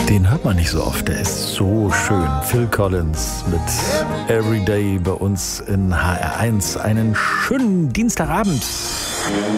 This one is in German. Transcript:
Den hört man nicht so oft, der ist so schön. Phil Collins mit Everyday bei uns in HR1. Einen schönen Dienstagabend.